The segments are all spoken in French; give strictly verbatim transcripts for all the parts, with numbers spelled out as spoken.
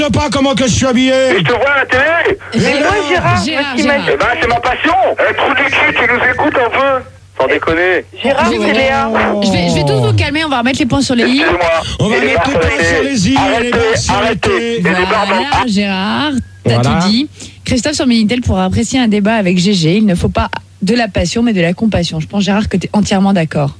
pas comment que je suis habillé. Et je te vois à la télé. Mais moi, Gérard, Gérard, moi, ce qui m'a- Gérard. Eh ben, c'est ma passion. Eh, trou du cul, tu nous écoutes un peu. Sans déconner. Gérard, Je c'est vais- Léa. Je vais, je vais tous vous calmer, on va remettre les points sur les i. Excusez-moi. On va Et les mettre les barres points sur les i et les Arrêtez, barres sur les arrêtez. t. Et les barres dans- Voilà, Gérard, t'as Voilà. tout dit. Christophe sur Minitel pourra apprécier un débat avec G G. Il ne faut pas de la passion, mais de la compassion. Je pense, Gérard, que tu es entièrement d'accord.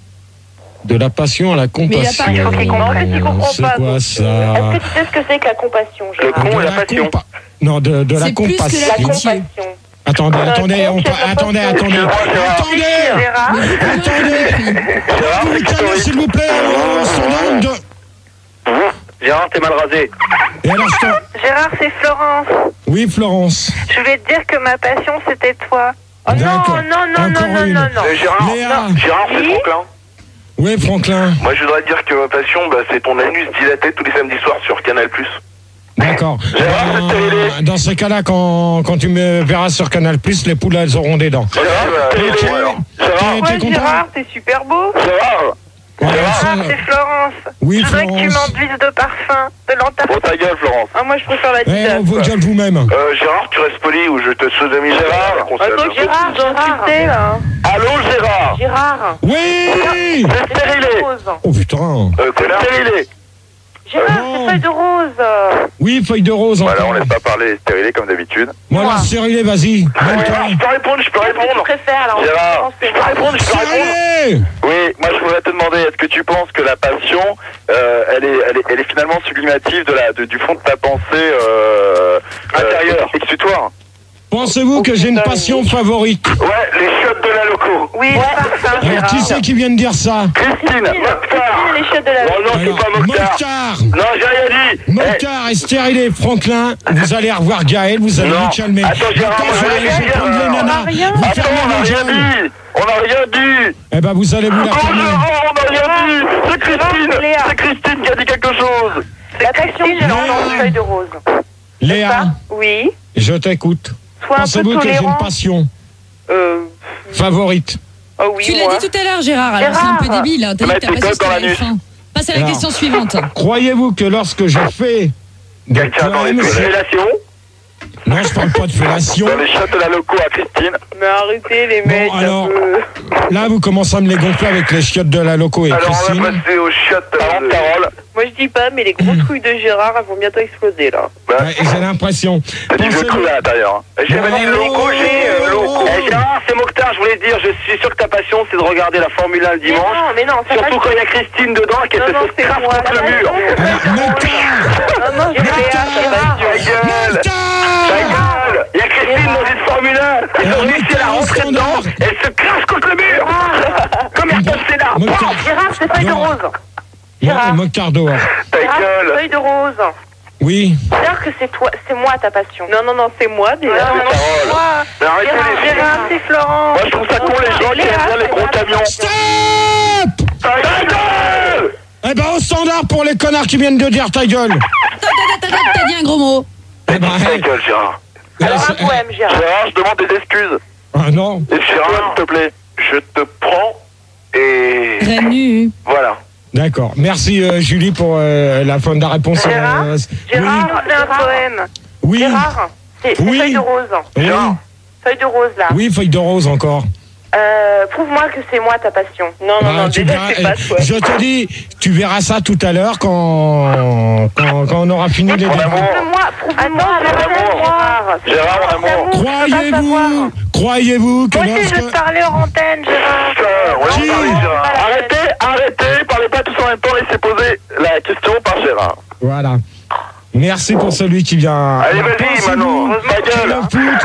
De la passion à la compassion. Mais il y a pas- il faut qu'il comprenne. En fait, il comprend C'est pas, quoi donc, ça Est-ce que tu sais ce que c'est que la compassion, Le Gérard con De et la passion. compa- Non, de, de la C'est plus que la compassion. La pitié. compassion. Attendez, Euh, attendez, on con, pa- c'est la attendez, passion. attendez, attendez, Gérard, attendez. Gérard, Vous c'est me calmez, historique. s'il vous plaît, on s'en donne de... Gérard, t'es mal rasé. Et alors, je t'en- Gérard, c'est Florence. Oui, Florence. Je voulais te dire que ma passion, c'était toi. Oh non, D'accord. non, non, Encore non, non, une. non, non. Euh, Gérard, Léa. Gérard, c'est Oui. Franklin. Oui, Franklin. Moi, je voudrais te dire que ma passion, bah, c'est ton anus dilaté tous les samedis soirs sur Canal plus. D'accord. Gérard, Euh, c'est télé. dans ce cas-là, quand, quand tu me verras sur Canal plus, les poules, elles auront des dents. Gérard, c'est télé. Ok. Gérard, T'es- t'es Ouais, content Gérard, t'es super beau. Gérard. Ouais, Gérard, ça- c'est Florence. Oui, Je voudrais que tu Florence. m'enduises de parfum, de l'antarctique. Bon, ta gueule, Florence. Ah, moi, je préfère la Eh, Didas. on vous quoi. gueule vous-même. Euh, Gérard, tu restes poli ou je te sodomie Gérard. Attends, Gérard, j'ai insulté, là. Allô, Gérard. Gérard. Oui. C'est stérilé. Rose. Oh putain. Euh, c'est stérilé. Gérard, Non. c'est feuille de rose. Oui, feuille de rose encore. Voilà, on laisse pas parler stérilé comme d'habitude. Moi, la stérilée, vas-y. Ouais, Donne-toi. je peux répondre, je peux Qu'est-ce que tu répondre. préfères, là? en Gérard, l'occurrence, je c'est peux moi. répondre, je peux répondre. Stérilée. Oui, moi je voudrais te demander, est-ce que tu penses que la passion, euh, elle, est, elle, est, elle est finalement sublimative de la, de, du fond de ta pensée euh, intérieure, euh, exutoire? Pensez-vous que j'ai une passion favorite? Ouais, les chiottes de la loco. Oui, le parfum, Alors, Gérard. qui c'est qui vient de dire ça? Christine, Mokhtar. Christine, les chiottes de la Oh non, Alors, c'est pas Mokhtar. Mokhtar. Non, j'ai rien dit. Mokhtar et stérilé, Franklin, vous allez revoir Gaël, vous allez Non. vous calmer. Attends, Gérard, Quand on je a vais rien dit, prendre les Gérard. nanas, On a rien. vous Attends, fermez on n'a vos rien gueules. dit. On n'a rien dit. Eh ben, vous allez vous la Oh fermer. non, on n'a rien dit. C'est Christine. Léa. C'est Christine qui a dit quelque chose. La passion, j'ai Léa. entendu feuille de rose. Léa, Ça? Oui. je t'écoute. Sois un peu Pensez-vous que j'ai une tolérant. passion Euh. favorite? Oh oui, Tu l'as moi. dit tout à l'heure, Gérard, alors c'est un peu Gérard. débile. Hein. T'as dit Mettre que t'as tes pas su doigts ce que dans t'avais l'anus. faim. Passe à la Alors. question suivante. Croyez-vous que lorsque je fais des Quelqu'un dans les poèmes, c'est- félations, non, je parle pas de fellation. dans les chiottes de la loco à Christine. Mais arrêtez, les Bon, mecs. alors, un peu. Là, vous commencez à me les gonfler avec les chiottes de la loco et Alors on Christine. va passer aux chiottes de Carole. Moi, je dis pas, mais les gros trucs de Gérard, elles vont bientôt exploser, là. Ouais, et j'ai l'impression. T'as du vieux Pensez-vous- cru à l'intérieur. Hein. J'ai Oh, pas dit oh, loco, j'ai euh, oh, loco. oh. Eh, Gérard, c'est Mokhtar, je voulais te dire, je suis sûr que ta passion c'est de regarder la Formule un le Mais dimanche. non, mais non, ça Surtout va. quand il y a Christine dedans et qu'elle Non, te non, fait c'est crasse moi. contre le mur. Alors, Mokhtar. Non, non, Gérard, Ta Gérard. gueule Ta Mokhtar. gueule Il y a Christine dans une Formule un. Et Alors, ont réussi à la rentrer Mokhtar, dedans. Elle se crache contre le mur. Comme Ayrton Senna. Mokhtar. Gérard, c'est feuille de Non. rose. Non, Mokhtar dehors. Ta Gérard, c'est gueule. feuille de rose. Oui. C'est-à-dire que c'est toi, c'est moi ta passion. Non, non, non, c'est moi déjà. Non, non, Carole. c'est moi. Mais arrêtez Gérard, les filles. Gérard, c'est Florent. Moi je trouve ça con les gens qui Léa, aiment bien les c'est gros moi. camions. Stop. Ta gueule Eh ben, au standard pour les connards qui viennent de dire ta gueule. T'as t'as- t'as- t'as dit un gros mot. Eh ben, Ta gueule Gérard. Alors, un c'est- poème, Gérard. Gérard, je demande des excuses. Ah non. Et Gérard, s'il te plaît, je te prends et Reine nue. voilà. D'accord. Merci euh, Julie pour euh, la fin de la réponse. Gérard, euh, Gérard, c'est un poème. Oui. Gérard, c'est c'est Oui. feuille de rose. Oui. Gérard. Feuille de rose, là. Oui, feuille de rose encore. Euh, prouve-moi que c'est moi ta passion. Non, non, Ah, non, tu déjà, verras- c'est pas toi. je te dis, tu verras ça tout à l'heure quand, quand, quand on aura fini les Mon débats. amour. Prouve-moi, prouve-moi la Attends, passion, Gérard. Gérard, mon amour. Croyez-vous, croyez-vous que Moi aussi, je veux te lorsque... parler en antenne, Gérard. Putain, on va Qui en parler, Gérard. Arrêtez, arrêtez, parlez pas tous en même temps, laissez poser la question par Gérard. Voilà. Merci pour celui qui vient. Allez, vas-y, Pensez-vous Manon, ta que gueule. le foot...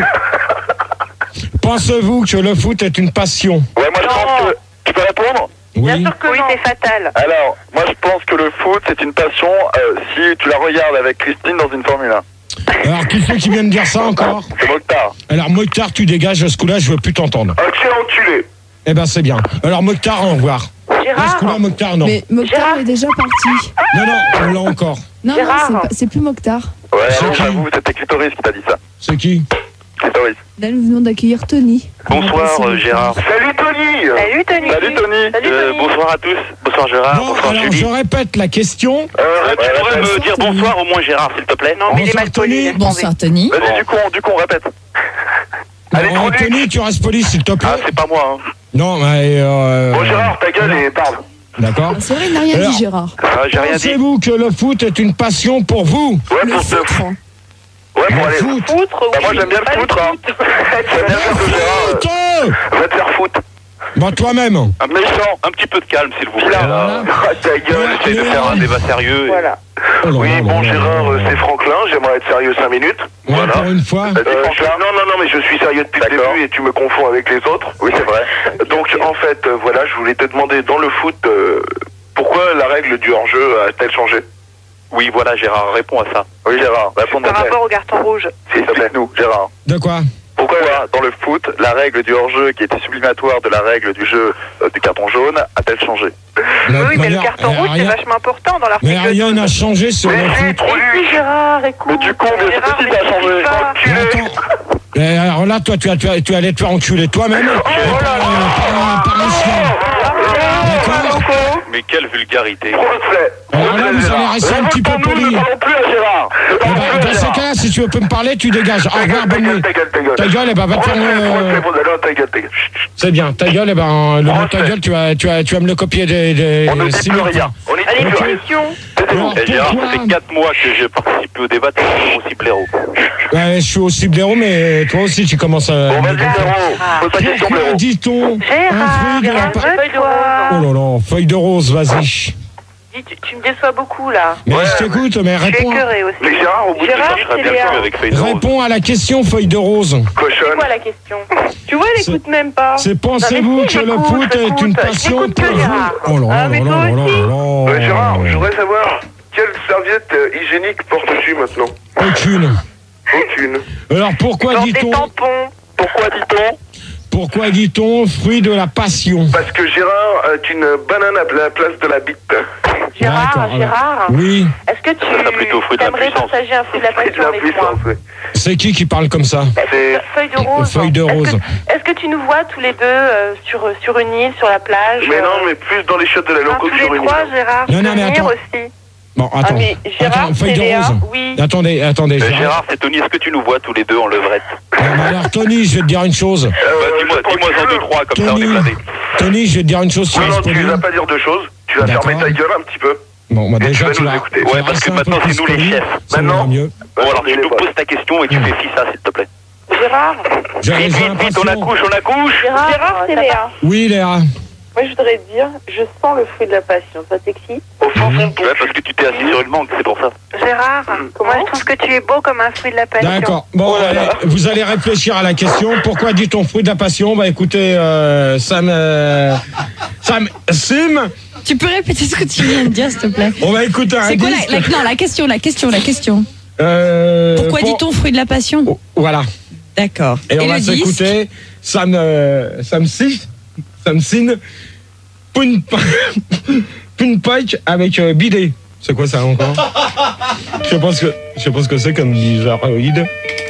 Pensez-vous que le foot est une passion? Ouais, moi je pense que... Tu peux répondre? Bien Oui. sûr que oui, c'est fatal. Alors, moi je pense que le foot c'est une passion euh, si tu la regardes avec Christine dans une Formule un. Alors, qui c'est qui vient de dire ça encore? C'est Mokhtar. Alors, Mokhtar, tu dégages, à ce coup-là, je veux plus t'entendre. Ah, tu es enculé. Eh ben, c'est bien. Alors, Mokhtar, au revoir. À ce Gérard, coup-là, Mokhtar, non. Mais Mokhtar Gérard. est déjà parti. Non, non, on l'a encore. Non, non, Gérard. c'est pas- c'est plus Mokhtar. Ouais, C'est non, qui j'avoue, c'était Clitoris qui t'a dit ça. C'est qui? Clitoris. oui. Là, nous venons d'accueillir Tony. Bonsoir euh, Gérard. Salut Tony. Salut Tony. Salut Tony. Salut Euh, Tony. bonsoir à tous. Bonsoir Gérard. Bon, bonsoir alors Julie. je répète la question. Euh, Euh, tu ouais, pourrais ouais, me ouais. dire bonsoir au moins Gérard s'il te plaît. Non, mais il est Bonsoir, mal poli. Tony. laisse tomber. Bonsoir Tony. Vas-y, du coup, on- du coup, on répète. Allez, Alors, trop Tony, tu restes poli, s'il te plaît. Ah c'est pas moi hein. Non, mais. Euh, Bon, Gérard, ta gueule et parle. D'accord. C'est vrai, il n'a rien Alors- dit, Gérard. Ah, j'ai rien dit. Pensez-vous que le foot est une passion pour vous? Ouais, Le pour te. foutre. Ouais, pour Le aller. foot. Foutre, Bah, oui. moi, j'aime bien Pas le foutre, hein. J'aime bien faire que Gérard. Foot euh, Va te faire foutre. Bah, toi-même. Un méchant, un petit peu de calme s'il vous plaît. Là, là. ah, ta gueule. J'essaie de faire un débat sérieux. et- Voilà. Oh là Oui, là bon, là Gérard, là euh, là. c'est Franklin. J'aimerais être sérieux cinq minutes. Ouais, Voilà. Encore une fois. Euh, je- non, non, non, mais je suis sérieux depuis le début et tu me confonds avec les autres. Oui, c'est vrai. Donc, en fait, euh, voilà, je voulais te demander, dans le foot, euh, pourquoi la règle du hors-jeu a-t-elle changé? Oui voilà Gérard, réponds à ça. Oui, Gérard, réponds Par rapport au carton rouge. S'il te plaît. nous, Gérard. De quoi? Pourquoi, dans le foot, la règle du hors-jeu, qui était sublimatoire de la règle du jeu euh, du carton jaune, a-t-elle changé? De Oui, mais le manière- carton euh, rouge, c'est rien- vachement important dans Mais l'article. rien n'a changé sur le Mais si, foot. trop Et lui. puis Gérard, écoute. Mais du con, mais Gérard, c'est mais qui qui a tu changé? dis pas. Mais Enculé. attends. Mais alors là, toi, tu, as- tu, as- tu allais te faire enculer toi-même. Oh et là par- là. par- par un chien. D'accord. Mais quelle vulgarité. Reflet. Alors là, vous allez rester un petit peu poli. Ne parlons plus à Gérard. Ne Eh parlons ben, plus à dans ces Gérard. cas-là, si tu veux me parler, tu dégages. Au Ta revoir, gueule, ta bonne gueule, nuit. ta gueule, ta gueule. Ta gueule, eh ben, va te faire. Reflet, euh, reflet, bon, alors, ta gueule, ta gueule. Chut, chut. C'est bien, ta gueule, eh ben, le mot ta gueule, tu vas, tu vas, tu vas me le copier des. des On ne dit six plus minutes. rien. On ne dit Allez, plus rien. punition. Alors, Et Gérard, pourquoi- ça fait quatre mois que j'ai participé au débat, t'es toujours aussi blaireau. Ouais, je suis aussi blaireau, mais toi aussi, tu commences à. Bon, vas-y, Blaireau. Pose ta question, Pourquoi Blaireau. dit-on un Gérard, fruit de la Gérard, pa- feuille de rose. Oh là là, feuille de rose, vas-y. Dis, tu, tu me déçois beaucoup, là. Mais Ouais, je t'écoute, mais Je suis réponds. écœurée aussi. Mais Gérard, au bout de Gérard, ça, Je serais c'est bien Léa. plus avec feuille de rose. Réponds à la question, feuille de rose. C'est cochonne. quoi la question? Tu vois, elle C'est- écoute même pas. C'est Non, pensez-vous mais si, que le j'écoute, foot est j'écoute. une passion J'écoute pour que vous? Gérard. Oh là Ah, là mais là toi là là aussi. là. Ouais, Gérard, je voudrais savoir quelle serviette euh, hygiénique portes-tu maintenant? Aucune. Aucune. Alors pourquoi Dans des dit-on tampons. Pourquoi dit-on? Pourquoi dit-on fruit de la passion? Parce que Gérard est une banane à la place de la bite. Gérard, D'accord, alors. Gérard, Oui, est-ce que tu Ça, plutôt fruit de la aimerais puissance. partager un fruit de la C'est de passion la avec moi? puissance, oui. c'est qui qui parle comme ça? C'est- Feuille de rose. Feuille de Est-ce que- rose. Est-ce que, tu nous vois tous les deux euh, sur, sur une île, sur la plage? Mais non, euh, mais plus dans les chiottes de la non, loco que tous sur les une trois, île. Gérard, Non, je non, peux mais venir attends. aussi. Bon, Ah, attends. mais Gérard, Attends, feuille c'est de Léa. rose. Oui. Attendez, attendez. Euh, Gérard. Gérard, c'est Tony, est-ce que tu nous vois tous les deux en levrette? Non, mais alors, Tony, je vais te dire une chose. Euh, Bah, dis-moi, je dis-moi en pense deux, que- trois, comme ça on est Tony, blindés. Tony, je vais te dire une chose. tu Non, non, restes tu poli. vas pas dire deux choses. Tu vas D'accord. fermer ta gueule un petit peu. Bon, bah Et tu déjà, vas tu nous vas. écouter. tu Ouais, vas parce rester que un peu maintenant, c'est plus nous les poli, chefs. ça Maintenant. ira mieux. Bon, alors mais tu les nous potes. poses ta question et tu fais fi ça, s'il te plaît. Gérard, J'ai Vite, j'ai vite, vite, on l'impression. accouche, on accouche. Gérard, Gérard c'est Léa. Oui, Léa. Moi, je voudrais te dire, je sens le fruit de la passion. Ça t'excite? Au fond de ton Ouais, parce que tu t'es assis sur une mangue, c'est pour ça. Gérard, moi, je trouve que tu es beau comme un fruit de la passion. D'accord. Bon, Oh là là. allez, vous allez réfléchir à la question. Pourquoi dit-on fruit de la passion? Bah écoutez, euh, Sam, euh, Sam, Sim, Tu peux répéter ce que tu viens de dire, s'il te plaît? on va écouter un C'est quoi disque. la, la- non, la question, la question, la question. Euh, Pourquoi pour- dit-on fruit de la passion? Oh, voilà. D'accord. Et, on le va disque s'écouter Sam, euh, Sam Sif, Sam Sin, Pun Pun Pike avec euh, Bidet. C'est quoi ça encore? Je sais pas ce que, je sais pas ce que c'est comme bizarroïde.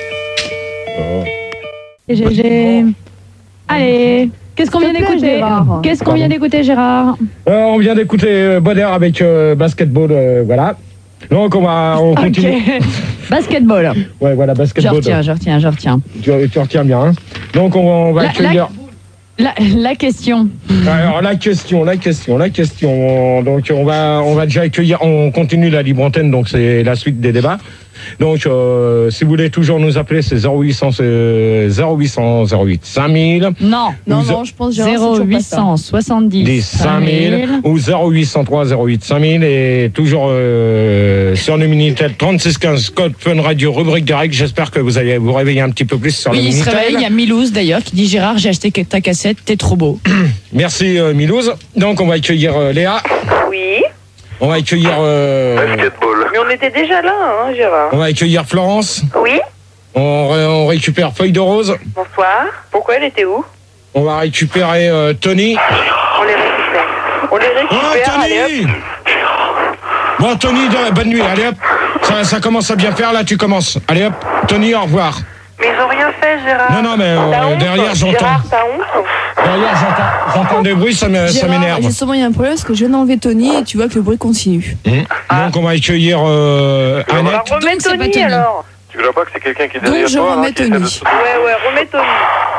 Oh. G G. Allez, qu'est-ce qu'on vient S'il te plaît, d'écouter? Gérard. Qu'est-ce qu'on vient d'écouter, Gérard? Euh, on vient d'écouter euh, Boder avec euh, basketball, euh, voilà. Donc on va, on continue. Ok. Basketball. Ouais, voilà, Je basketball. retiens, je retiens, je retiens. Tu, tu retiens bien. Hein. Donc on, on va La- accueillir. La, la question. Alors la question, la question, la question. Donc on va, on va déjà accueillir. On continue la libre antenne, donc c'est la suite des débats. Donc euh, si vous voulez toujours nous appeler, c'est zéro huit cents euh, zéro huit cents zéro huit cinq mille. Non. Non, Vous- non, je pense Gérard, c'est zéro toujours pas huit ça. cent soixante-dix Des cinq mille ou zéro huit cent trois zéro huit cinq mille et toujours euh, sur le Minitel trente-six quinze code Fun Radio rubrique des règles. J'espère que vous allez vous réveiller un petit peu plus sur Oui, le il se Minitel. réveille. Il y a Milouz d'ailleurs qui dit Gérard, j'ai acheté ta cassette, t'es trop beau. Merci euh, Milouz. Donc on va accueillir euh, Léa. Oui, On va accueillir euh, Basketball. mais on était déjà là, hein, Gérard. on va accueillir Florence. Oui, On, ré- on récupère Feuille de Rose. bonsoir. Pourquoi elle était où? On va récupérer euh, Tony. On les récupère. On les Oh récupère, allez hop. Tony. Bon Tony, de- bonne nuit. Allez hop. Ça, ça commence à bien faire là. Tu commences. Allez hop. Tony, au revoir. Mais ils ont rien fait, Gérard. Non, non, mais euh, T'as honte derrière, j'entends. Gérard, t'as honte Derrière, j'entends, j'entends des bruits, ça me- ça Gérard, m'énerve. justement, il y a un problème parce que je viens d'enlever Tony et tu vois que le bruit continue. Mmh. Donc, on va accueillir euh, On va Annette. Donc, remettre c'est pas Tony, Tony. alors. Tu vois pas que c'est quelqu'un qui est Donc, derrière je toi, remets hein, qui essaie Tony. de se- Ouais, ouais, remets Tony.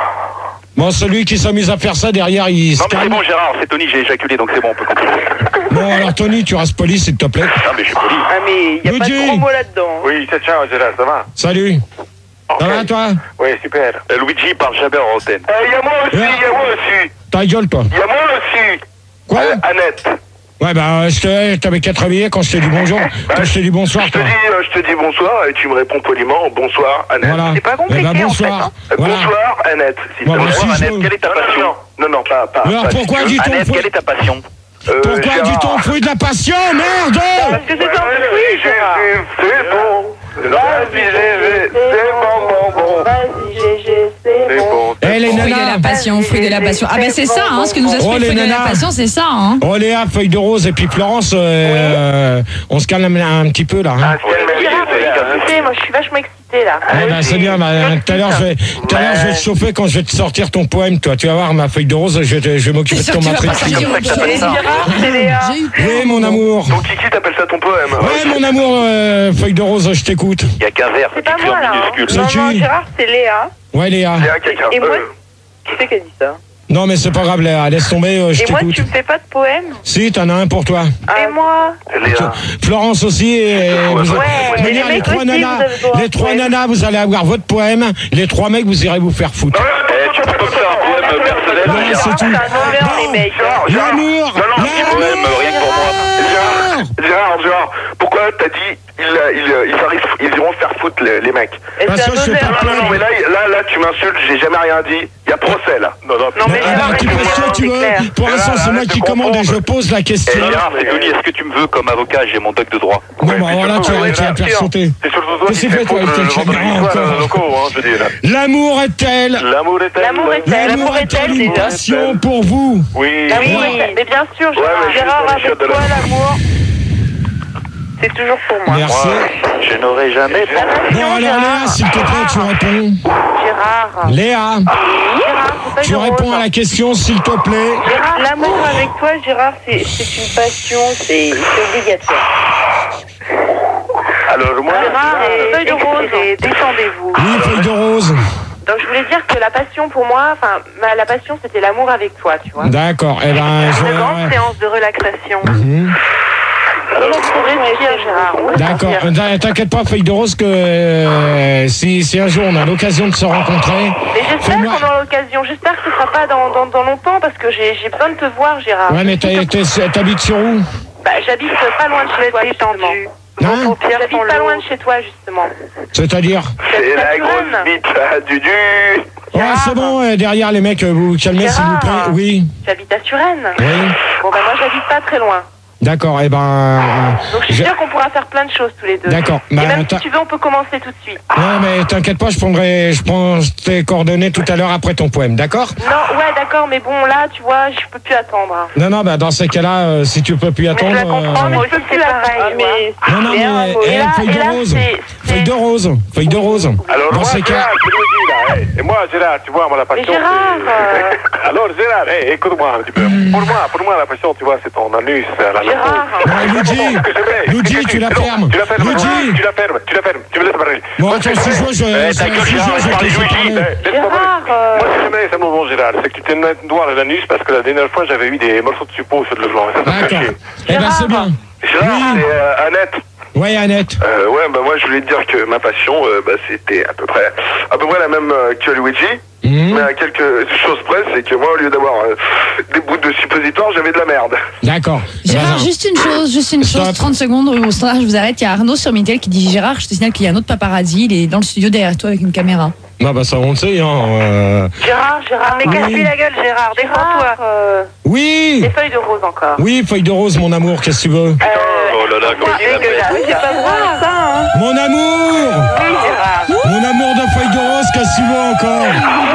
Bon, celui qui s'amuse à faire ça, derrière, il se Non, mais c'est calme. bon, Gérard, c'est Tony, j'ai éjaculé, donc c'est bon, on peut continuer. Bon, alors, Tony, tu restes poli, s'il te plaît. Non, mais je suis poli. Ah, mais y a pas Luigi. de gros mots là-dedans. Oui, c'est ciao, Gérard, ça va? Salut. Ça va, toi? Oui, super. Euh, Luigi parle jamais en antenne. Il y a moi aussi, il y a moi aussi. Ta gueule, toi. Il y a moi aussi. Quoi? Euh, Annette. Ouais, bah, je te, t'avais qu'à te réveiller quand je t'ai dit bonjour. Quand je t'ai dit bonsoir, Je te toi. dis, euh, je te dis bonsoir et tu me réponds poliment bonsoir, Annette. Voilà. C'est pas Eh compliqué, ben, en fait, bonsoir. hein. Euh, Voilà. Bonsoir, Annette. s'il Bon, te bah, plaît. si Bonsoir, je- Annette, quelle est ta Non, non, passion? non, non, non, pas, pas. Alors, pas pourquoi si tu veux. dit-on Annette, fruit- quelle est ta passion? Euh, Pourquoi Gérard. dit-on fruit de la passion, merde? Parce que c'est un fruit, Gérard. C'est bon. Vas-y, Gégé, c'est bon, bon, bon. Vas-y, Gégé, c'est C'est bon. bon. Eh, les Fruit de la nanas. passion, fruit de la passion. Ah ben c'est ça, hein, ce que nous a Oh, expliqué les fruit de la nanas. passion, c'est ça, hein. Oh, Léa, feuille de rose, et puis Florence, euh, on se calme un, un petit peu, là. Hein. Gérard, tu sais, moi je suis vachement excitée là. Ouais, bah, c'est bien, bah, tout à l'heure, je vais, tout à l'heure, je vais te chauffer quand je vais te sortir ton poème, toi. Tu vas voir, ma feuille de rose, je vais, te- je vais m'occuper T'es de sûr ton que tu vas pas matricule. sortir autre chose, Et hein. Gérard, c'est Léa. J'ai eu peur. Oui, mon amour. Donc, Kiki, t'appelles ça ton poème? Ouais, mon amour, euh, feuille de rose, je t'écoute. Il n'y a qu'un verre, C'est c'est pas écrit moi en là. hein. minuscule. Non, C'est non, qui Gérard, c'est Léa. Ouais, Léa. Il y a quelqu'un. Et moi, Euh, qui c'est qui a dit ça? Non, mais c'est pas grave, Léa, laisse tomber, euh, je Et moi, t'écoute. tu me fais pas de poème? Si, t'en as un pour toi. Et moi? Léa. Florence aussi, et vous Ouais, de et les manière, les mecs trois aussi, nanas, vous avez droit. les trois Ouais. nanas, vous allez avoir votre poème. Les trois mecs, vous irez vous faire foutre. Eh, tu peux pas me faire un poème personnel, Non, Gérard? c'est tout. C'est un honneur, Non. les mecs. L'amour, Non, non, petit poème, rien que pour moi. l'amour. Gérard, Gérard, pourquoi t'as dit ils, euh, ils, euh, ils, arrivent- ils iront faire foutre les, les mecs? Et Parce c'est que un je fais pas honneur. Non, non, non, mais là, là, là, tu m'insultes, j'ai jamais rien dit. Il y a procès là. Non, non, Non, mais Ah Gérard, bah, tu fais ce que tu c'est veux. clair. Pour l'instant, c'est moi qui commande et je pose la question. Eh, Gérard, c'est Tony, est-ce que tu me veux comme avocat? J'ai mon doc de droit. Bon, bah voilà, tu vas tu vas te faire sauter. C'est surtout toi Qu'est-ce qui qu'il fais fait, toi, foutre il le te tient vendredi bien soir, encore. euh, locaux, hein, je dis là. L'amour est-elle L'amour est-elle? L'amour est-elle? L'amour L'amour est-elle est-elle une déjà? passion pour vous? Oui. Oui, mais bien sûr, Gérard, Ouais, mais juste Gérard dans les avec chiottes de toi, la- l'amour, c'est toujours pour moi. Merci. Je n'aurais jamais La pensé. passion, Bon, alors Léa, Gérard. s'il te plaît, tu réponds. Gérard. Léa, Gérard, c'est pas tu une réponds rose. à la question, s'il te plaît. Gérard, l'amour avec toi, Gérard, c'est c'est une passion, c'est c'est obligatoire. Alors moi, Gérard, et feuille de rose, et détendez-vous. Oui, feuille de rose. Donc je voulais dire que la passion pour moi, enfin, ma- la passion c'était l'amour avec toi, tu vois. D'accord, eh ben, Une grande je... séance de relaxation. Mhm. Alors, pour réussir, Gérard. on va D'accord, sortir. euh, t'inquiète pas, feuille de rose, que euh, si, si un jour on a l'occasion de se rencontrer, Mais j'espère fais-moi- qu'on aura l'occasion. J'espère que ce sera pas dans, dans, dans longtemps parce que j'ai j'ai besoin de te voir, Gérard. Ouais, mais t'as- t'es- t'habites sur où? Bah, j'habite pas loin de chez toi, justement. Hein? J'habite pas loin de chez toi, justement. C'est-à-dire? c'est la Saturne. grosse bite à du du. Ouais, c'est bon, euh, derrière les mecs, euh, vous vous calmez, s'il vous plaît. Gérard. Oui, J'habite à Suresnes. oui. Bon, bah, moi, j'habite pas très loin. D'accord, eh ben... euh, Donc, je suis je- sûre qu'on pourra faire plein de choses tous les deux. D'accord, Et bah, même t'as- si tu veux, on peut commencer tout de suite. Non, mais t'inquiète pas, je prendrai, je prends tes coordonnées tout à l'heure après ton poème, d'accord? Non, ouais, d'accord, mais bon, là, tu vois, je peux plus attendre. hein. Non, non, bah dans ces cas-là, euh, si tu peux plus Mais je attendre... la comprends, euh, mais je peux plus pareil. Mais... Non, non, mais Et eh, là- feuille et de là, rose, c'est- c'est- feuille de rose, feuille de rose. Alors Dans moi, ces cas... Gérard, je te le dis là. hey. Et moi, Gérard, tu vois, moi la Mais passion. Gérard, c'est- euh, Alors Gérard, hey, écoute-moi un petit peu. Pour moi, pour moi, la passion, tu vois, c'est ton anus, la Gérard. Ouais, Luigi, Luigi, tu la fermes. Tu la fermes. Luigi. Tu la fermes. Tu la fermes. Tu me laisses parler. Bon, attends, si je vois, je... Eh, si ta gueule, je Gérard, vois, je vais te parle laisser Luigi. parler. Laisse-moi parler. Gérard, euh, Moi, si jamais ça me bon, Gérard, c'est que tu t'es mis un doigt à l'anus parce que la dernière fois, j'avais eu des morceaux de suppos sur le blanc. Et ça, ça me fait D'accord. chier. Eh ben, c'est bien. Gérard, Oui. c'est euh, Annette. Ouais, Annette. Euh, ouais, bah moi, je voulais te dire que ma passion, euh, bah, c'était à peu près, à peu près la même euh, que Luigi. Mhm. Mais à quelque chose près, c'est que moi, au lieu d'avoir euh, des bouts de suppositoire, j'avais de la merde. D'accord. Gérard, Voilà. juste une chose, juste une chose, Stop. trente secondes au standard, je vous arrête. Il y a Arnaud sur Minitel qui dit Gérard, je te signale qu'il y a un autre paparazzi, il est dans le studio derrière toi avec une caméra. Non, bah ça, on le sait, hein. euh, Gérard, Gérard, mais Oui. casse-lui la gueule, Gérard, défends-toi. Euh, Oui. des feuilles de rose encore. Oui, feuille de rose, mon amour, qu'est-ce que tu veux? Euh, Oh là là, comme moi, il la dégueulasse. fait. Oui, c'est pas grave, ça, hein. Mon amour. Oui, Gérard. Mon amour de feuille de rose, qu'est-ce que tu veux encore?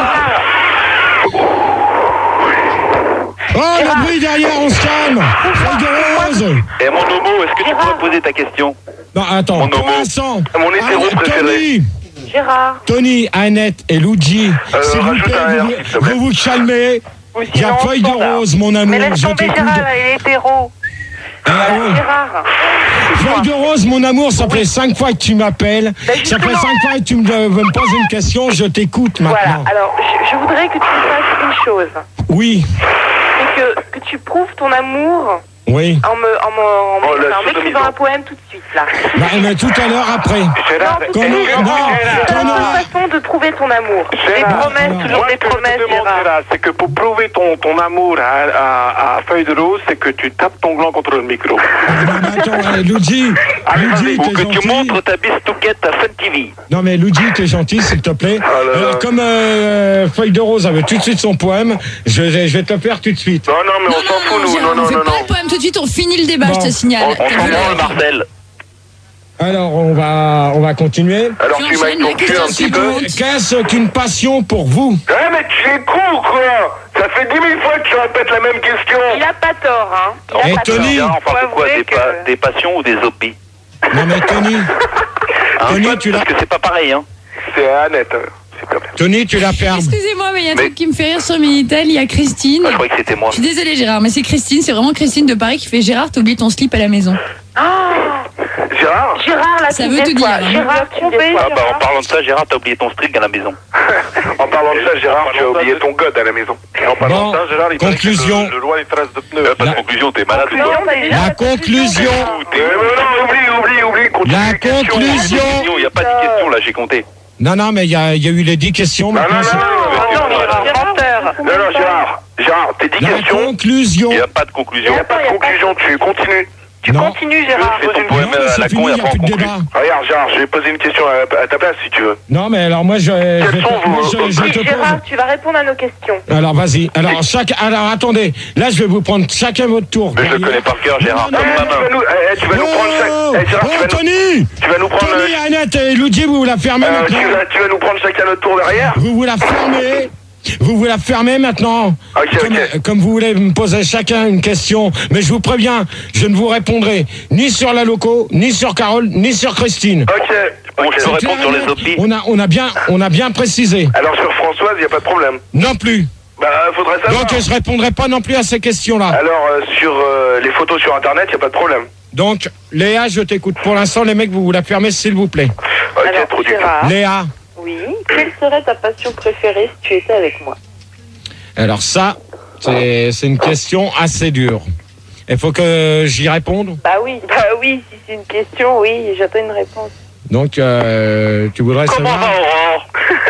Oh, le bruit derrière, on se calme. Feuille de rose. Eh, mon homo, est-ce que tu pourrais poser ta question? Non, attends, Mon pour homo. l'instant. Mon hétéro Allez, préféré. Tony. Gérard. Tony, Annette et Luigi, Euh, s'il vous rajoute plaît, un R, vous, s'il te plaît. vous vous calmez. Ou Il y a sinon, Feuille de standard. Rose, mon amour, Mais laisse je tomber t'écoute. Gérard, là, il est hétéro. Ah, ouais. Gérard. Feuille de Rose, mon amour, ça fait cinq fois que tu m'appelles. Ben, Ça fait justement. cinq fois que tu me, me poses une question, je t'écoute Voilà, maintenant. alors je, je voudrais que tu fasses une chose. Oui, C'est que, que tu prouves ton amour oui. en me, en me, en me- Oh, la enfin, en m'écrivant sodomisation. un poème tout de suite, là. Bah, mais tout à l'heure après. Gérard, Non, tout Comment- de suite. non, C'est qu'on la aura- seule façon de prouver ton amour. Des Gérard, promesses, non. toujours des promesses, Gérard. c'est que pour prouver ton, ton amour à, à, à Feuille de Rose, c'est que tu tapes ton gland contre le micro. Ah, non, mais attends, eh, Luigi, Luigi, Ou t'es que tu gentil. montres ta bistouquette à Fun T V. Non mais Luigi, t'es gentil, s'il te plaît. là là. Alors, comme euh, Feuille de Rose avait tout de suite son poème, je, vais- je vais te le faire tout de suite. Non, non, mais on s'en fout, nous. Gérard, Non, on non, fait non, pas non. le poème tout de suite, on finit le débat, Bon. je te signale. On s'en branle, Marcel. Alors on va, on va continuer. Alors Tu tu m'as enchaînes la ton cul question un petit peu. suivante. Qu'est-ce qu'une passion pour vous? Eh, mais tu es con ou quoi? Ça fait dix mille fois que tu répètes la même question. Il a pas tort, hein. Il a Eh, pas Tony. tort. Gérard, on parle de Faut quoi avouer des, que- pa- des passions ou des hobbies? Non mais Tony, Hein, Tony, Parce tu l'as- que c'est pas pareil, hein. C'est Annette, euh, s'il te plaît. Tony, tu la fermes. Excusez-moi, mais il y a un Mais- truc qui me fait rire sur Minitel, il y a Christine. Ah, je croyais que c'était moi. Je suis désolée Gérard, mais c'est Christine, c'est vraiment Christine de Paris qui fait Gérard, t'as oublié ton slip à la maison. Ah, Gérard, Gérard, là, Ça tu veut me tout déçois. dire, hein. Gérard, tu me déçois. Ah bah en parlant de ça, Gérard, t'as oublié ton string à la maison. en parlant de ça, Gérard, tu as oublié ton code à la maison. En parlant Bon, de ça, Gérard, il paraît que conclusion. le, le roi, il trace de pneus. Euh, pas de La- conclusion, t'es malade ou quoi? Conclusion, t'as déjà La la conclusion, Euh, non, oublie, oublie, oublie. Continue la les questions. conclusion. Il n'y a pas de questions là, j'ai compté. Non, non, mais il y a, il y a eu les dix questions. Non, non, maintenant, non, non, Ah non, Gérard, menteur. non, non, Gérard, Gérard, tes dix c'est- La questions, conclusion. Il n'y a pas de il conclusion. n'y a pas de conclusion, tu continues. Tu Non. continues, Gérard. Fais ton Non, poème mais à c'est la fini, con et il n'y a après plus on de conclut. débat. Regarde, Gérard, je vais poser une question à, à ta place si tu veux. Non, mais alors moi, je, je, Quels te- sont moi, vos- je, je Oui, te Gérard, pose. tu vas répondre à nos questions. Alors vas-y. Alors chaque, alors attendez. Là, je vais vous prendre chacun votre tour. Mais je le connais par cœur, Gérard, Non, comme non, ma Eh, tu vas main. nous, eh, tu vas nous prendre Oh, chaque. Eh, Gérard, tu oh, vas nous, Tony, tu vas nous prendre. Tony, euh, Annette et Luigi, vous la fermez euh, tu, maintenant. vas, tu vas nous prendre chacun notre tour derrière. Vous vous la fermez. Vous vous la fermez maintenant. Ok, comme, ok. comme vous voulez me poser chacun une question, mais je vous préviens, je ne vous répondrai ni sur la loco, ni sur Carole, ni sur Christine. Ok. Bon, ok. je peux C'est répondre clair, sur les Annette hobbies. On a, on a bien, on a bien précisé. Alors sur Françoise, il n'y a pas de problème. Non plus. Bah, faudrait savoir. Donc je répondrai pas non plus à ces questions-là. Alors euh, sur euh, les photos sur internet, il n'y a pas de problème. Donc Léa, je t'écoute. Pour l'instant, les mecs, vous vous la fermez, s'il vous plaît. Ok, Alors, trop dur. Gérard, Léa. oui. Quelle serait ta passion préférée si tu étais avec moi? Alors ça, c'est c'est une question assez dure. Il faut que j'y réponde. Bah oui, bah oui, si c'est une question, oui, j'attends une réponse. Donc euh, tu voudrais Comment savoir. va Aurore?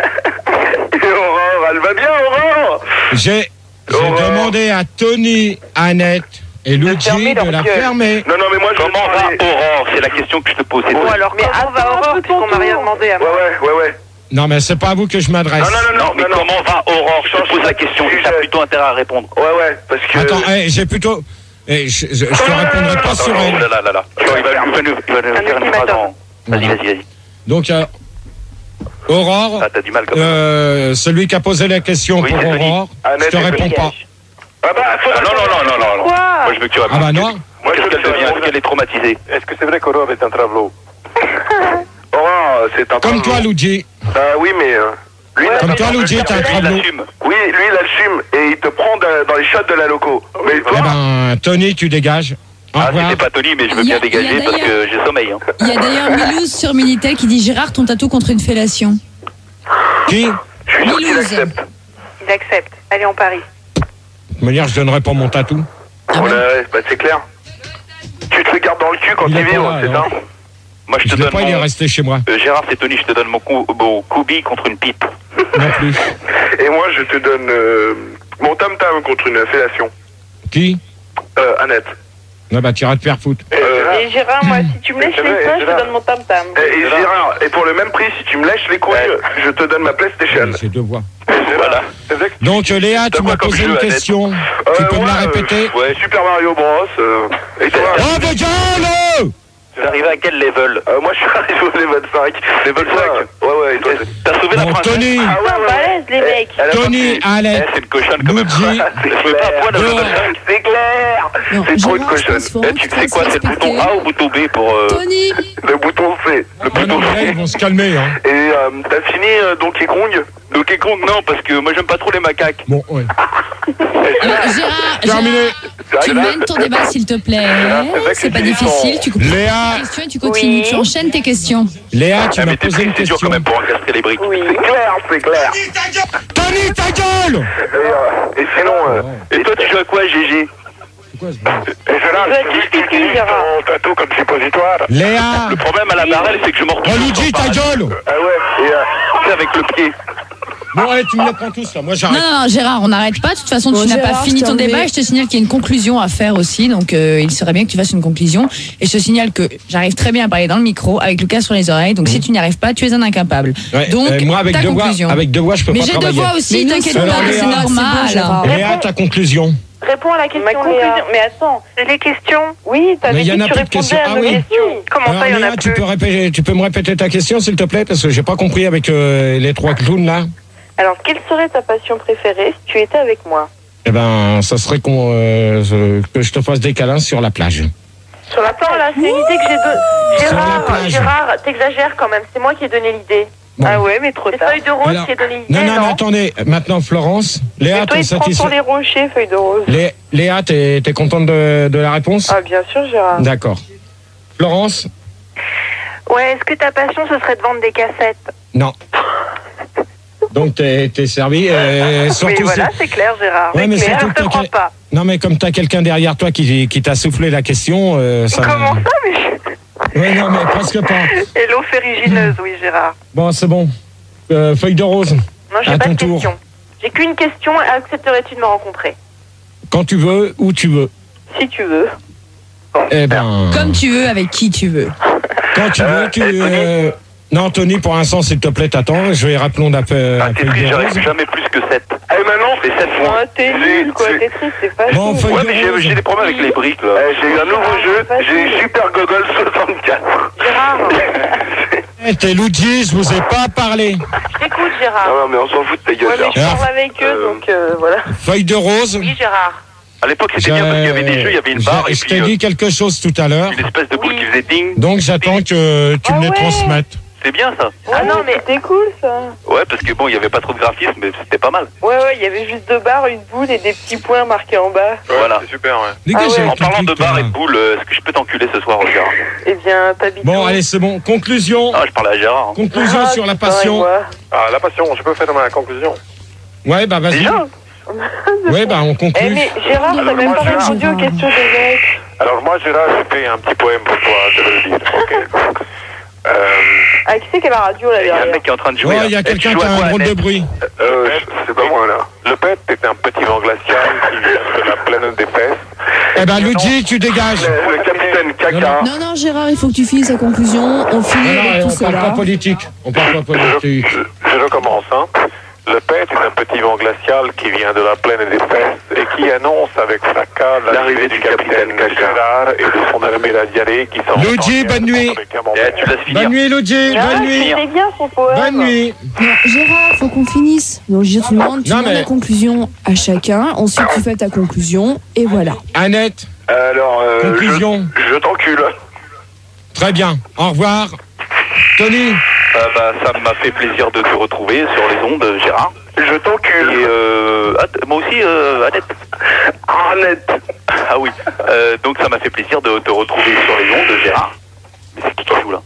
Et Aurore, elle va bien, Aurore. J'ai j'ai Aurore. demandé à Tony, Annette et Luigi fermer leur de la gueule. fermer. Non, non, mais moi je veux Comment va parler. Aurore? C'est la question que je te pose. c'est Bon tout. alors, mais avant Aurore, puisqu'on m'a rien demandé à Ouais, moi. ouais, ouais, ouais. Non mais c'est pas à vous que je m'adresse. Non, non, non, Non, mais non, non. comment va Aurore? Je te pose la question, Sujet. t'as plutôt intérêt à répondre. Ouais, ouais, parce que. Attends, eh, j'ai plutôt. eh, je, je, je te répondrai pas sur Oh elle. là là là là. Il va, il va nous, il va nous Un faire une phrase en... Vas-y, vas-y, vas-y. Donc euh, Aurore, Ah, t'as du mal comme ça. euh, celui qui a posé la question Oui, pour c'est Tony. Aurore, je Annette te et réponds Tony. pas. Ah bah, faut Ah non, non, non, non, non, non. Quoi? Moi, je veux que tu Ah répondes. bah non. Moi, je Qu'est-ce veux qu'elle que tu devient? Est-ce répondes. qu'elle est traumatisée? Est-ce que c'est vrai qu'Aurore est un travelot? Aurore, c'est un Comme travelot. toi, Luigi. Bah oui, mais. euh, lui, il a Comme pas toi, peur de Luigi, le t'es un faire. Il travelot. l'assume. Oui, lui, il assume et il te prend de- dans les shots de la loco. Mais toi, Eh ben, Tony, tu dégages. Au Ah, revoir. c'était pas Tony, mais je veux Il y a- bien il y a dégager parce que d'ailleurs- j'ai sommeil. Hein. Il y a d'ailleurs Milouz sur Minitel qui dit Gérard, ton tatou contre une fellation. Qui? je suis sûr qu'il Milouz. accepte. Il accepte. Allez, on parie. De toute manière, je donnerai pas mon tatou. Ah Ouais, bon ouais, bah c'est clair. Tu te le gardes dans le cul quand Il il est pas vivre, là, c'est alors. ça? Moi, je Je te l'ai donne pas, il est mon... resté chez moi. Euh, Gérard, c'est Tony, je te donne mon, cou... mon Koubi contre une pipe. Non plus. Et moi, je te donne euh, mon tam-tam contre une fellation. Qui? Euh, Annette. Ah bah, t'iras te faire foutre. Euh, Et Gérard, moi, si tu me lèches c'est les vrai, seins, je te Gérard. donne mon tam-tam. et, et Gérard, et pour le même prix, si tu me lèches les couilles, je te donne ma PlayStation. C'est deux voix. Voilà. C'est vrai que Donc, euh, Léa, tu T'as quoi m'as comme posé jeu, une Annette question. Euh, Tu peux me ouais, la euh, répéter? Ouais, Super Mario Bros. euh, et toi? Oh, mais gueule! T'es arrivé à quel level? Euh, moi, je suis arrivé au level cinq. Level Et toi, cinq? Ouais, ouais. ouais, et toi, T'as sauvé la Bon, princesse. Tony, Ah ouais, Non, ouais. balèze, les mecs. Elle a Tony, pas Alex, Eh, c'est une cochonne quand même. Luigi, Je fais pas à poil, Dehors. elle C'est clair. Non, C'est trop une Gérard, je cochonne. pense qu'il faut Eh, tu sais quoi, c'est le bouton respecter. A ou le bouton B pour. euh, Tony, Le bouton C. Le Ah non, bouton mais là, ils C. vont se calmer. Hein. Et euh, t'as fini euh, Donkey Kong? Donkey Kong, non, parce que moi j'aime pas trop les macaques. Bon, ouais. Alors, Gérard, Terminé. Gérard, tu mènes ton débat s'il te plaît. C'est pas difficile. Tu coupes Léa. tes questions et tu continues. Oui. Tu enchaînes tes questions. Léa, tu Ah, m'as mais t'es posé une précision question. quand même pour encastrer les briques. Oui. C'est clair, c'est clair. Tony, ta gueule. Et, euh, et sinon, euh, Et toi, tu joues à quoi, G G? C'est quoi ce bordel? et Gérard, Il je doit veux que tu t'expliquer, utilises Gérard. ton tatou comme suppositoire. Léa. Le problème à la barrelle, c'est que je me retrouve. Oh, Luigi, ta gueule. Ah ouais, et euh, Tu sais, avec le pied. Bon, allez, tu me les prends tous, là. Moi, Non, j'arrête. non, non, Gérard, on n'arrête pas. De toute façon, Bon, tu n'as Gérard, pas fini je ton t'ai débat. enlevé. Et je te signale qu'il y a une conclusion à faire aussi. Donc, euh, il serait bien que tu fasses une conclusion. Et je te signale que j'arrive très bien à parler dans le micro avec le casque sur les oreilles. Donc, si tu n'y arrives pas, tu es un incapable. Ouais, Donc, euh, moi, avec ta deux voix, conclusion. avec deux voix, je peux Mais pas j'ai deux travailler. voix aussi, Mais nous, t'inquiète c'est bon, pas, Léa. c'est C'est bon, normal. Gérard. Léa, ta conclusion. Réponds à la question. Ma conclusion. Léa. Mais attends. C'est les questions. Oui, t'avais Mais il y dit en a que tu plus de questions. répondais à Ah nos oui. questions. Comment Alors, ça, il y en Léa, a tu plus peux, répéter, tu peux me répéter ta question, s'il te plaît, parce que j'ai pas compris avec euh, les trois clowns, là. Alors, quelle serait ta passion préférée si tu étais avec moi? Eh ben, ça serait qu'on, euh, je- que je te fasse des câlins sur la plage. Sur la Attends, là, c'est une idée que j'ai donnée. Sur la Gérard, plage. Gérard, t'exagères quand même. C'est moi qui ai donné l'idée. Bon. Ah ouais, mais trop tard. C'est Feuille de Rose Alors- qui a donné l'idée, Non, non, non, mais attendez. Maintenant, Florence. Léa, Mais toi, t'es il te prend sur satisfaite? les rochers, Feuille de Rose. Lé- Léa, t'es t'es contente de, de la réponse? Ah, bien sûr, Gérard. D'accord. Florence? Ouais, est-ce que ta passion, ce serait de vendre des cassettes? Non. Donc, t'es t'es servi. euh, Mais surtout voilà, si- c'est clair, Gérard. Ouais, mais C'est clair, surtout je te que crois t'as- pas. Non, mais comme t'as quelqu'un derrière toi qui, qui t'a soufflé la question, euh, ça. Comment ça, mais... Ouais, non, mais presque pas. Et l'eau ferrugineuse, oui, Gérard. Bon, c'est bon. Euh, feuille de rose. Non, j'ai À pas ton de tour. question. J'ai qu'une question. Accepterais-tu de me rencontrer? Quand tu veux, où tu veux. Si tu veux. Eh ben. Comme tu veux, avec qui tu veux. Quand tu veux, tu. euh, Non, Tony, pour l'instant, s'il te plaît, t'attends. Je vais rappelons la fe- Ah, la t'es feuille triste, de j'arrive rose. jamais plus que sept. Et maintenant, C'est sept Oh, points. t'es J'ai- nul, quoi. j'ai- T'es triste, c'est pas Bon, feuille Ouais, de mais rose. j'ai j'ai des problèmes avec les briques, là. eh, j'ai eu un nouveau jeu. J'ai eu Super Gogol soixante-quatre. Gérard, Eh, t'es Luigi, je vous ai pas parlé. je t'écoute, Non, Gérard. non, mais on s'en fout de ta Ouais, gueule, mais je Gérard. parle avec eux, Euh, donc euh, voilà. Feuille de rose. Oui, Gérard. À l'époque, c'était bien parce qu'il y avait des jeux, il y avait une barre Je et je puis t'ai euh, dit quelque chose tout à l'heure. une espèce de boule Oui. qui faisait ding. Donc, j'attends que tu Ah me les ouais. transmettes. C'est bien ça. Ah non, mais c'était cool, ça. Ouais, parce que bon, il y avait pas trop de graphisme, mais c'était pas mal. Ouais, ouais, il y avait juste deux barres, une boule et des petits points marqués en bas. Voilà. C'est super, ouais. Dégagez Ah ouais. avec En ton parlant de truc, barre là. et de boule, euh, est-ce que je peux t'enculer ce soir, Oscar? Eh bien, t'habites Bon, où? allez, c'est bon. Conclusion. Ah, je parlais à Gérard. hein. Conclusion Ah, sur la putain, passion. et moi. Ah, la passion, je peux faire ma conclusion. Ouais, bah vas-y. Déjà Ouais, bah on Eh, conclut. mais Gérard, t'as Alors, même moi, pas Gérard. répondu aux questions des mecs. Alors moi, Gérard, j'ai fait un petit poème pour toi, je vais le dire. Ok. Euh, Ah, qui c'est qui a la radio, là, Il y a un derrière? mec qui est en train de Oh, jouer. là. il y a Eh, tu quelqu'un joues qui à a quoi, un drôle de Annette bruit. euh, c'est pas moi, là. Le pet est un petit vent glacial qui vient de la plaine des fesses. Eh ben, Luigi, tu dégages. Le, le capitaine Caca. Non, non, Gérard, il faut que tu finisses ta conclusion. On finit Non, non, avec tout on parle pas cela. politique. On parle pas Je, politique. je- je recommence, hein. Le pet est un petit vent glacial qui vient de la plaine des fesses et qui annonce avec fracas l'arrivée du capitaine Gérard et de son armée d'adiarés qui sont... Luigi, bonne nuit. Eh, tu laisses finir. Bonne nuit, Luigi. Ah, Bonne nuit. c'est bien son poème. Bonne nuit. Non, Gérard, faut qu'on finisse. Donc, je te demande, tu Non, demandes mais- la conclusion à chacun. Ensuite, tu fais ta conclusion. Et voilà. Annette, Alors, euh, conclusion. je, je t'encule. Très bien. Au revoir. Tony, Euh, bah, ça m'a fait plaisir de te retrouver sur les ondes, Gérard. Je Et t'encule. euh, ah, t- moi aussi, euh, Annette. Annette. Ah oui. Euh, donc ça m'a fait plaisir de te retrouver sur les ondes, Gérard. Mais c'est qui qui joue là?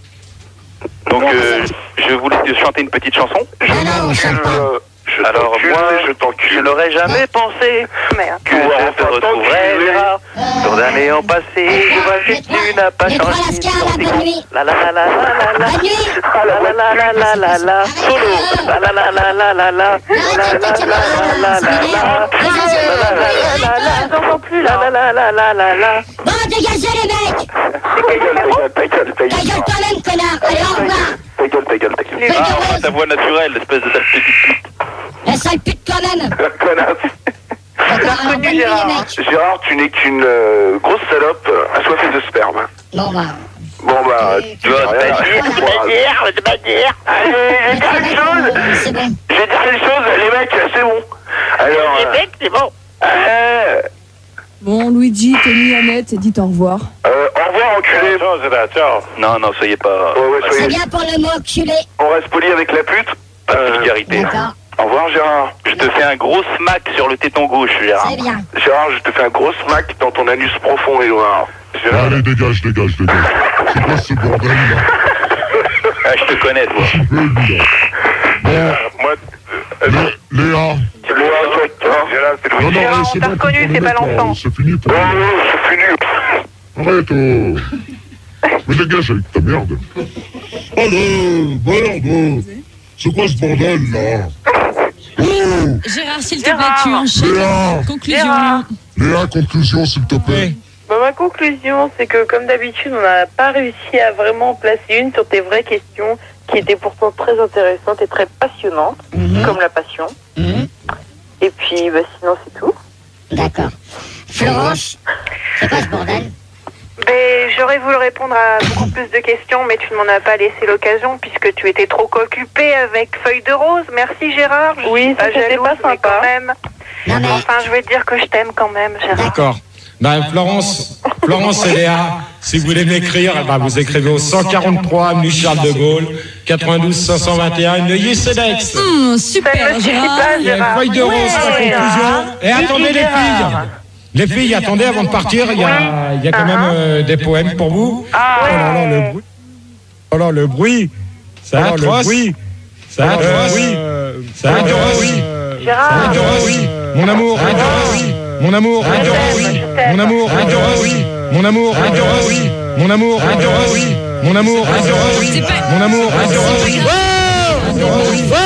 Donc euh, je voulais te chanter une petite chanson. Je t'encule. Je Alors t'encule moi, et je je t'encule. n'aurais jamais pensé Merde. que je te retrouverais, Gérard. Sur d'années en passé, je vois que tu n'as pas Les trois changé. lascars, la bonne nuit. La la la la la la la. Bonne nuit. La la la la la la la. Solo. La la la la la la la. La la la la la la la. La la la la la. J'entends plus. La la la la la la la. Bon, dégagez les mecs. Ta gueule, ta gueule, ta gueule, ta Ta gueule. gueule toi-même, connard. Allez, au revoir. Ta gueule, ta gueule, ta gueule. Feuille de Ah, rose. ta voix naturelle, espèce de sale petite pute. La sale pute toi-même. Connasse. D'accord, alors, bonne nuit, les mecs. Gérard, tu n'es qu'une euh, grosse salope euh, assoiffée de sperme. Bon, bah. Bon bah, tu vas te dire, tu vas dire, tu vas dire. Allez, je vais dire une chose. C'est bon. Je vais dire une chose, les mecs, c'est bon. Alors, Les mecs, c'est bon. euh, Bon, Luigi, Tony, Annette, dites au revoir. euh, au revoir, enculé. Ciao, c'est ciao. Non, non, soyez pas. Ouais, ouais, C'est soyez- bien pour le mot enculé. On reste poli avec la pute. Pas de Euh, vulgarité. D'accord. Au revoir, Gérard. Je te fais un gros smack sur le téton gauche, Gérard. C'est bien. Gérard, je te fais un gros smack dans ton anus profond et noir. Gérard. Allez, dégage, dégage, dégage. C'est quoi ce bordel là? Ah, je te connais, toi. Tu veux, lui, là. Euh, Moi, euh, Lé- Léa. C'est moi, toi, toi. Gérard, c'est Non, Louis. non, Gérard, eh, on c'est t'a bon, reconnu, pour le c'est pas mec, là, l'enfant. C'est fini pour Oh, oh, c'est fini. Arrête, oh. Mais dégage avec ta merde. Allez, merde. C'est quoi ce bordel là? Oh, Gérard, s'il te plaît, Gérard. tu enchaînes. Léa. Conclusion. Gérard. Léa, conclusion, s'il te plaît. Bah, ma conclusion, c'est que comme d'habitude, on n'a pas réussi à vraiment placer une sur tes vraies questions qui étaient pourtant très intéressantes et très passionnantes, comme la passion. Et puis, bah, sinon, c'est tout. D'accord. Florence, c'est quoi ce bordel? Ben, j'aurais voulu répondre à beaucoup plus de questions, mais tu ne m'en as pas laissé l'occasion puisque tu étais trop occupé avec Feuille de Rose. Merci Gérard. Je Oui, suis pas ça, c'était jalouse, pas mais sympa. quand même. Non mais, Enfin, je vais te dire que je t'aime quand même, Gérard. D'accord. Ben, Florence, Florence et Léa, si vous voulez m'écrire, eh ben, vous écrivez au cent quarante-trois avenue Charles de Gaulle, quatre-vingt-douze cinq cent vingt et un, Neuilly-Sédex. Hum, super, Ça me suffit Gérard. pas, Il y a une Gérard. feuille de rose, la Ouais, conclusion. Gérard. Et attendez les Gérard. filles. Les filles, attendez, avant de partir, il y a, il y a quand même euh, des poèmes pour vous. Ah, Oh là là, le bruit. Oh là, le bruit. C'est atroce. Le bruit. C'est atroce. Oui. C'est atroce. Oui. Gérard. Oui. Mon amour. Oui. Mon amour. Oui. Mon amour. Oui. Mon amour. Oui. Mon amour. Oui. Mon amour. Oui. C'est pas- Mon amour. c'est pas grave.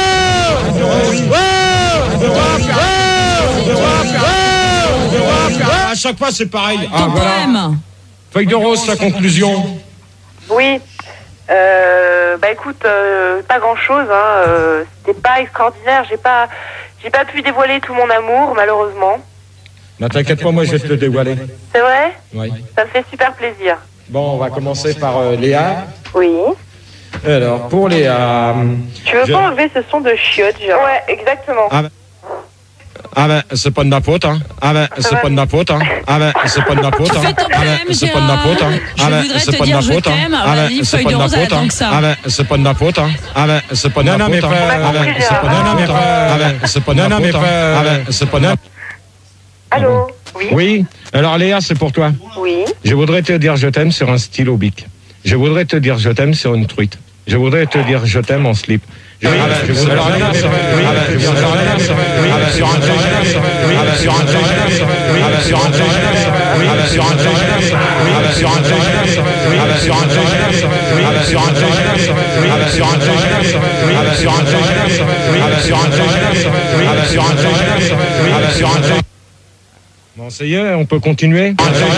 À chaque fois, c'est pareil. Ah, Ton voilà. poème. Feuille de rose, la conclusion. Oui. Euh, bah écoute, euh, pas grand chose. Hein. Euh, C'était pas extraordinaire. J'ai pas, j'ai pas pu dévoiler tout mon amour, malheureusement. Ne t'inquiète pas, moi, je vais te le dévoiler. C'est vrai? Oui. Ça me fait super plaisir. Bon, on va commencer par euh, Léa. Oui. Alors, pour Léa. Tu veux je- pas enlever ce son de chiotte, Gérard? Ouais, exactement. Ah ben, ah ben, c'est pas de ma faute, hein. Ah ben, c'est pas de ma faute, hein. Ah ben, c'est pas de ma faute, hein. Fais ton Ah poème, ben, c'est pas de ma Gérard. faute, hein. Je Ah ben, voudrais c'est te pas de dire ma je faute, hein. t'aime. À Ah mon ben, avis, c'est Feuille pas de de ma Rose, faute, elle attend hein. que ça. Ah ben, c'est pas de ma faute, hein. Ah ben, c'est pas de ma non, faute, mais hein. frère, Ah ben, c'est pas de non, ma mais faute, hein. Ah ben, c'est pas de ma faute, hein. Ah ben, c'est pas de ma. Allô? Oui. Oui. Alors, Léa, c'est pour toi. Oui. Je voudrais te dire je t'aime sur un stylo bic. Je voudrais te dire je t'aime sur une truite. Je voudrais te dire je t'aime en slip. Je voudrais te dire alors, Léa, sur oui, ah ben, sur un alors, Léa, sur oui, ah ben, sur un alors, Léa, oui, ah ben, sur un oui, ah ben, sur un oui, ah ben, sur un oui, ah ben, sur un oui, ah ben, sur un oui, ah ben, sur un oui, ah ben, sur un oui, ah ben, sur un oui, ah ben, sur un oui, ah ben, sur un oui, ah ben, sur un Bon, ça y est, on peut continuer.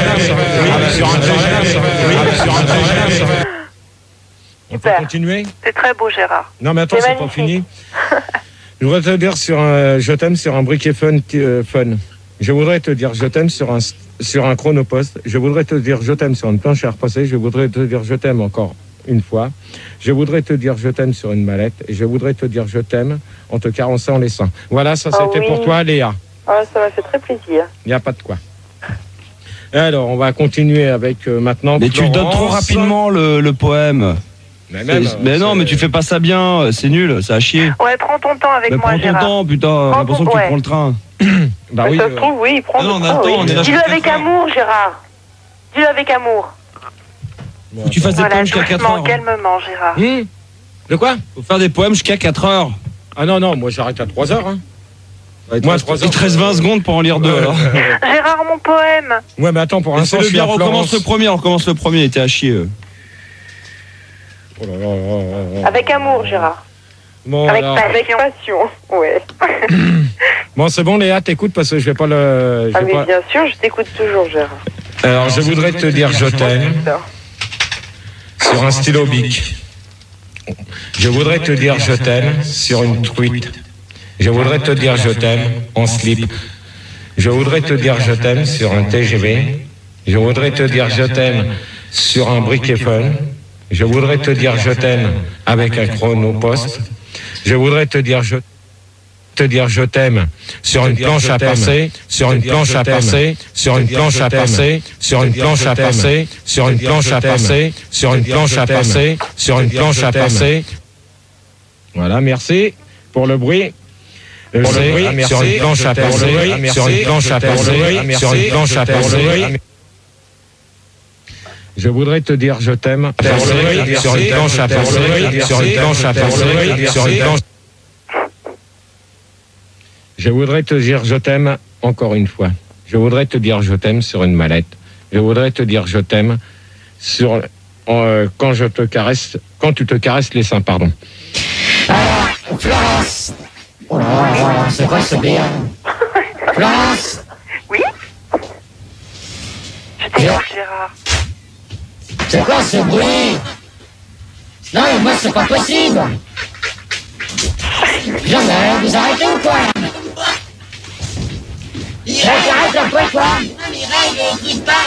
On peut continuer. C'est très beau, Gérard. Non, mais attends, C'est c'est pas magnifique. fini. Je voudrais te dire sur un, je t'aime sur un briquet fun, euh, fun. Je voudrais te dire je t'aime sur un, sur un chronopost. Je voudrais te dire je t'aime sur une planche à repasser. Je voudrais te dire je t'aime encore une fois. Je voudrais te dire je t'aime sur une mallette. Et je voudrais te dire je t'aime en te carençant les seins. Voilà, ça Ah c'était oui. pour toi, Léa. Ah, ça m'a fait très plaisir. Il n'y a pas de quoi. Alors, on va continuer avec euh, maintenant. Mais tu le donnes trop Florence. rapidement le, le poème. Mais, même, C'est- mais euh, non, c'est- mais tu fais pas ça bien, c'est nul, ça a chier. Ouais, prends ton temps avec Mais moi, prends ton Gérard. temps, putain, j'ai Prends l'impression ton- que tu ouais. prends le train. Bah oui. ça euh, se trouve, oui, il prend Ah non, on le a le temps, temps, oui. on est là Dis-le jusqu'à avec quatre heures. amour, Gérard. Dis-le avec amour. Faut que tu fasses des Voilà, poèmes jusqu'à quatre doucement, heures. calmement, Gérard. hum, de quoi? Faut faire des poèmes jusqu'à quatre heures. Ah non, non, moi j'arrête à trois heures. Hein. Ouais, Moi, il trois te heures. reste vingt secondes pour en lire deux alors. Gérard, mon poème. Ouais, mais attends, pour l'instant, Fais-le je suis bien, à recommence Florence. le premier, on recommence le premier, il était à chier. euh. Oh là là là là là. Avec amour, Gérard. Bon, Avec alors- passion. Avec passion, ouais. bon, c'est bon, Léa, t'écoutes parce que je vais pas le. je Ah, vais mais pas- bien sûr, je t'écoute toujours, Gérard. Alors, je voudrais te dire je t'aime sur un stylo bic. Je voudrais te dire je t'aime sur une truite. Je voudrais te dire je t'aime en slip. Je voudrais te dire je t'aime sur un T G V. Je voudrais te dire je t'aime sur un briquet fun. Je voudrais te dire je t'aime avec un chronopost. Je voudrais te dire je te dire je t'aime sur une planche à passer, sur une planche à passer, sur une planche à passer, sur une planche à passer, sur une planche à passer, sur une planche à passer, sur une planche à passer. Voilà, merci pour le bruit. Pour le bruit, sur une planche à passer, sur une planche à passer, sur une planche à passer. Je voudrais te dire je t'aime sur une planche à passer, sur une planche à passer, sur une planche. Je voudrais te dire je t'aime encore une fois. Je voudrais te dire je t'aime sur une mallette. Je voudrais te dire je t'aime sur euh, quand je te caresse, quand tu te caresses les seins, pardon. Alors, Florence. Oh là là, c'est quoi ce bien? Florence. Oui. Je t'écoute, Gérard. C'est quoi ce bruit? Non, mais moi, c'est pas possible. Jamais, vous arrêtez ou quoi? J'arrête un peu, quoi. Mireille, écoute pas.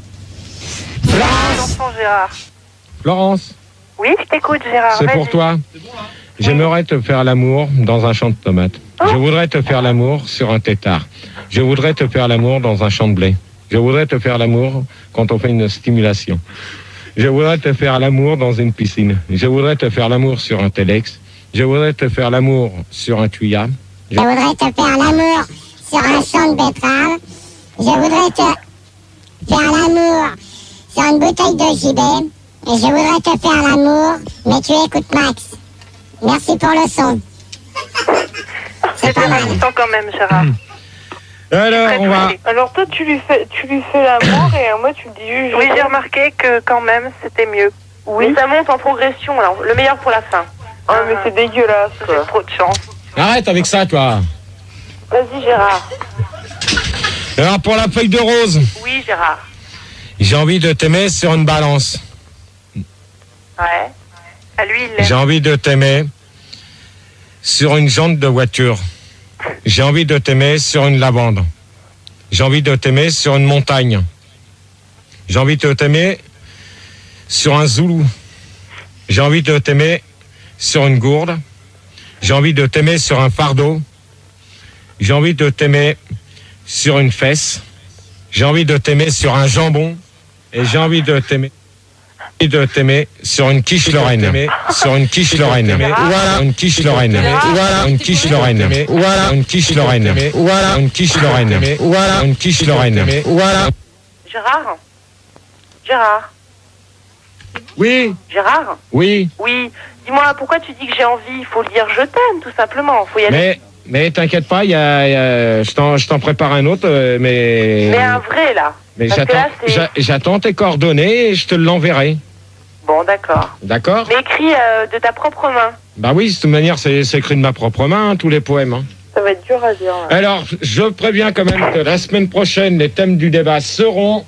Florence. Gérard. Florence, Oui, je t'écoute, Gérard. c'est Vas-y. pour toi. J'aimerais te faire l'amour dans un champ de tomates. Je voudrais te faire l'amour sur un tétard. Je voudrais te faire l'amour dans un champ de blé. Je voudrais te faire l'amour quand on fait une stimulation. Je voudrais te faire l'amour dans une piscine. Je voudrais te faire l'amour sur un téléx. Je voudrais te faire l'amour sur un tuya. Je voudrais te faire l'amour sur un champ de betterave. Je voudrais te faire l'amour sur une bouteille de J B. Et je voudrais te faire l'amour, mais tu écoutes Max. Merci pour le son. C'est pas mal quand même, Gérard. Alors, on va... Alors toi, tu lui fais, tu lui fais l'amour et moi, tu me dis juste... Oui, j'ai remarqué que quand même, c'était mieux. Oui. Mais ça monte en progression, alors. Le meilleur pour la fin. Oh, mais c'est dégueulasse, quoi. J'ai trop de chance. Arrête avec ça, toi. Vas-y, Gérard. Alors, pour la feuille de rose, Oui, Gérard. j'ai envie de t'aimer sur une balance. Ouais. À lui, il J'ai l'aime. envie de t'aimer sur une jante de voiture. J'ai envie de t'aimer sur une lavande. J'ai envie de t'aimer sur une montagne. J'ai envie de t'aimer sur un zoulou. J'ai envie de t'aimer sur une gourde. J'ai envie de t'aimer sur un fardeau. J'ai envie de t'aimer sur une fesse. J'ai envie de t'aimer sur un jambon. Et j'ai envie de t'aimer de t'aimer sur une quiche Lorraine. Sur une quiche Lorraine. Voilà une quiche Lorraine. Voilà une quiche Lorraine. Voilà une quiche Lorraine. Voilà une quiche Lorraine. Voilà une quiche Lorraine. Voilà. Gérard Gérard Oui. Gérard Oui. Oui. Dis-moi, pourquoi tu dis que j'ai envie? Il faut le dire je t'aime, tout simplement. Faut y aller. Mais mais t'inquiète pas, il y a, il y a- je t'en je t'en prépare un autre, euh, mais Mais un vrai, là. mais Parce que j'attends là, c'est- j'a- j'attends tes coordonnées et je te l'enverrai. Bon, d'accord. D'accord? Mais écrit euh, de ta propre main. Bah oui, de toute manière, c'est c'est écrit de ma propre main, hein, tous les poèmes. Hein. Ça va être dur à dire. là. Alors, je préviens quand même que la semaine prochaine, les thèmes du débat seront...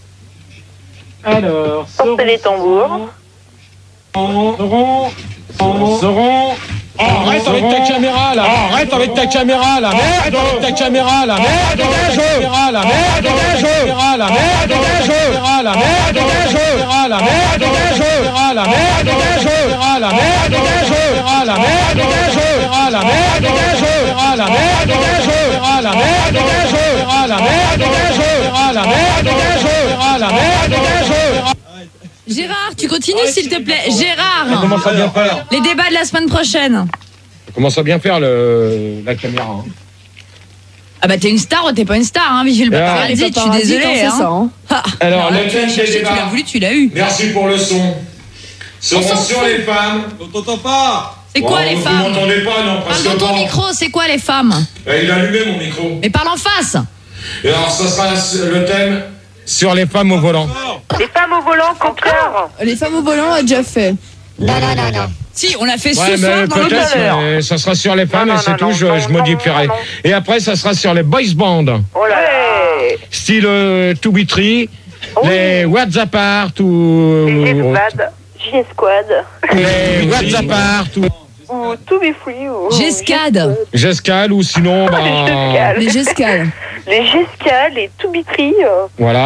Alors, Portez les tambours. seront... seront... Oh, arrête avec ta caméra là! Oh, arrête avec ta caméra là! Merde avec ta caméra là! Merde avec ta caméra là! Merde avec ta caméra là! Merde avec ta caméra là! Merde avec ta caméra là! Merde avec ta caméra là! Merde avec ta caméra là! Merde avec ta caméra là! Merde avec ta caméra là! Merde avec ta caméra là! Merde avec ta caméra là! Merde avec ta caméra là! Merde avec ta caméra là! Merde avec ta caméra là! Merde avec ta caméra. Gérard, tu continues s'il te plaît. Gérard, Commence à bien faire. les débats de la semaine prochaine. Commence à bien faire le la caméra. Hein. Ah bah t'es une star ou t'es pas une star, hein, Vigile Ah, Paparazzi, les je suis paparazzi, désolée. t'en sais Hein. ça, hein. Ah. Alors, Non, le tu l'as thème des cherché, tu débats. l'as voulu, tu l'as eu. Merci pour le son. Seront s'en sur fout. les femmes. On t'entend pas. C'est quoi Oh, les vous femmes? m'entendez pas, non, Parle presque dans ton pas. micro, c'est quoi les femmes? Eh, il a allumé mon micro. Mais parle en face. Et alors, ça sera le thème sur les femmes au volant. Les femmes au volant, compteur. Les femmes au volant, on a déjà fait. Non, non, non, non. Si, on l'a fait Ouais, ce mais soir dans le peut-être, bonheur. euh, ça sera sur les femmes Non, et non, c'est non, tout, non, je, non, je non, modifierai. non. Et après, ça sera sur les boys band, Oh là là. style euh, To Be Tree, les WhatsApp Art ou Les G-Squad. G-Squad. les WhatsApp Art ou Ou To Be Free. Ou... Gescade. Gescal ou sinon, bah, Les Gescales. Les gescales. Les Gescales et To Be Free. euh, voilà.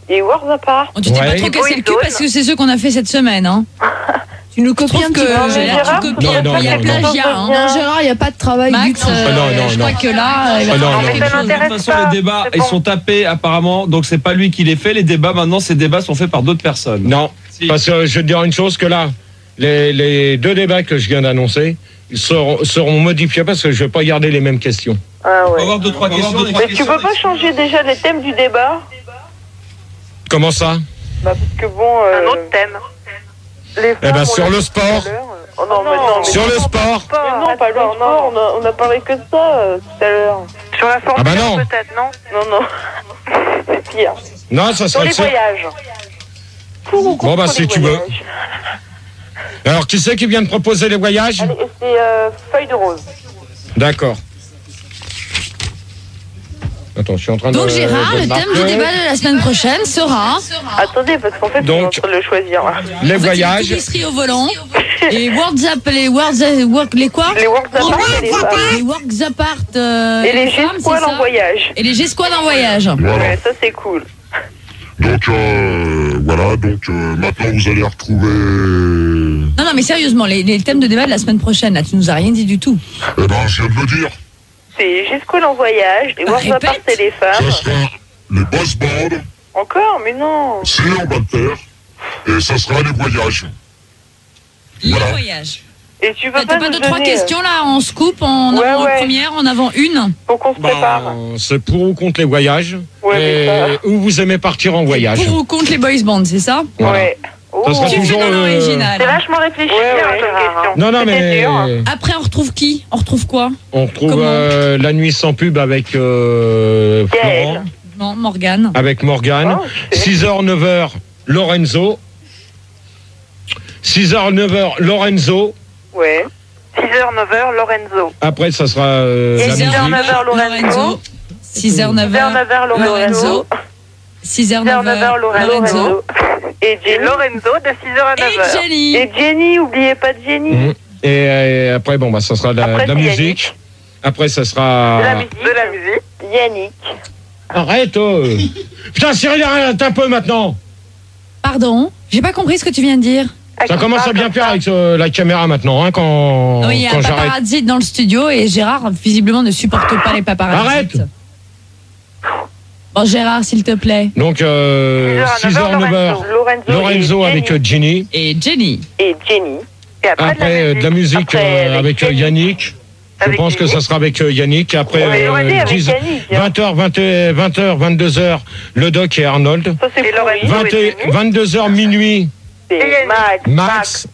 Et Worlds Apart. Tu t'es pas trop cassé le cul parce que c'est ceux qu'on a fait cette semaine. Hein. Tu nous copies un petit peu. Gérard, tu copies non, un peu, non, il y a non, plagiat. Non, Hein. Gérard, il n'y a pas de travail Max, du tout. euh, Ah, non, non, je non. crois que là, il va Ah, non, falloir non, quelque ça chose. De toute m'intéresse façon, pas, les débats, c'est ils bon. sont tapés apparemment, donc c'est pas lui qui les fait. Les débats, maintenant, ces débats sont faits par d'autres personnes. Non, Si. parce que je vais te dire une chose que là, les, les deux débats que je viens d'annoncer ils seront, seront modifiés parce que je vais pas garder les mêmes questions. Ah On va ouais. avoir deux, trois questions. Mais tu peux pas changer déjà les thèmes du débat? Comment ça? Bah parce que bon... Euh, Un autre thème. Les Eh femmes, ben on sur l'a le dit sport. tout à l'heure. Oh non, mais non, mais Sur le non, sport. pas- mais non, pas le sport, on a, on a parlé que de ça euh, tout à l'heure. Sur la Formule Ah bah non. un, peut-être, non? Non, non. C'est pire. Non, ça Sur serait les le seul. voyages. Pour ou contre Bon, bah, les si tu veux. voyages. Alors, qui c'est qui vient de proposer les voyages? Allez, et c'est euh, feuille de rose. D'accord. Attends, je suis en train de... Donc Gérard, de le thème marquer. du débat de la semaine prochaine sera Attendez, parce qu'en fait, Donc, on est en train de le choisir. là. Les voyages. l'épicerie au volant et Worlds Up, les Worlds, Work, les quoi Les works apart et les femmes. Les Works Apart euh, Et les femmes, G-Squad c'est en ça voyage. Et les G-Squad en voyage. Voilà. Ouais, ça c'est cool. Donc, euh, voilà, donc euh, maintenant vous allez retrouver... Non, non, mais sérieusement, les, les thèmes de débat de la semaine prochaine, là, tu nous as rien dit du tout. Eh ben, je viens de le dire. C'est G-Squad en voyage, les Ah, works apart répète. et les femmes. Ça sera les boss bands, Encore, mais non. c'est en bas de terre, et ça sera les voyages. Les Voilà. voyages. Et tu veux T'as pas pas nous deux, trois donner, questions là, en scoop, en Ouais, avant ouais. première, en avant une euh, Pour qu'on se prépare. Ben, c'est pour ou contre les voyages. Ouais, mais et ça- où vous aimez partir en voyage. Pour ou contre les boys bands, c'est ça Voilà. Ouais. Oh. Ça sera Tu fais toujours... dans euh, l'original. C'est vachement réfléchi, Ouais, ouais, hein, comme Gérard. question. Non, non, C'était mais dur. Après, on retrouve qui On retrouve quoi on retrouve Comment euh, la nuit sans pub avec euh, Gaël. Florent, Non, Morgane. avec Morgane. Oh, ok. six heures, neuf heures, Lorenzo. six heures, neuf heures, Lorenzo. Ouais. six heures, neuf heures, Lorenzo. Après, ça sera euh, Et la six heures, musique. neuf heures, Lorenzo. six heures, neuf six heures, heures, neuf heures, Lorenzo. six heures, six heures, neuf neuf heures, heures, Lorenzo. Lorenzo. Et Et Jenny. Lorenzo de six heures à neuf Et heures. Jenny. Et Jenny, oubliez pas de Jenny. Mhm. Et, euh, après, bon, bah, ça sera de la, Après, de la c'est musique. Yannick. Après, ça sera. De la musique. De la musique. Yannick. Arrête oh. Putain, Cyril, arrête un peu maintenant. Pardon, j'ai pas compris ce que tu viens de dire. Ça commence à bien faire avec euh, la caméra maintenant, hein, quand, Oui, il y a quand un j'arrête. paparazzi dans le studio et Gérard, visiblement, ne supporte pas les paparazzis. Arrête. Bon, Gérard, s'il te plaît. Donc, euh, six heures, neuf heures, Lorenzo. Lorenzo et avec Jenny. euh, Ginny. Et Jenny. Et Jenny. Et après, Après, euh, de la musique Après, euh, avec avec euh, Yannick. Yannick. Je Avec pense que Yannick. ça sera avec euh, Yannick. Après, Ouais, euh, ouais, avec dix Yannick, hein. vingt heures, vingt heures, vingt-deux heures, le doc et Arnold. Ça, c'est Et Lorenzo. pourri. vingt et- vingt-deux heures minuit, C'est Max. Max.